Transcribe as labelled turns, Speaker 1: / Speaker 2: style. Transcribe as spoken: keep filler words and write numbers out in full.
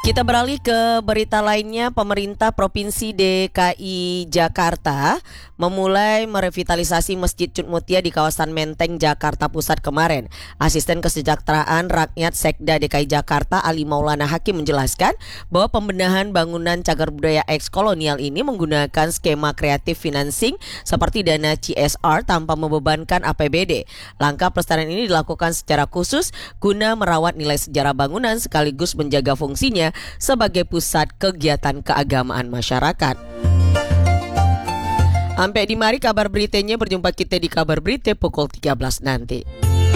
Speaker 1: Kita beralih ke berita lainnya. Pemerintah Provinsi D K I Jakarta memulai merevitalisasi Masjid Cut Mutia di kawasan Menteng, Jakarta Pusat kemarin. Asisten Kesejahteraan Rakyat Sekda D K I Jakarta Ali Maulana Hakim menjelaskan bahwa pembenahan bangunan cagar budaya eks-kolonial ini menggunakan skema kreatif financing seperti dana C S R tanpa membebankan A P B D. Langkah pelestarian ini dilakukan secara khusus guna merawat nilai sejarah bangunan sekaligus menjaga fungsinya sebagai pusat kegiatan keagamaan masyarakat. Sampai di mari kabar beritanya, berjumpa kita di kabar berita pukul tiga belas nanti.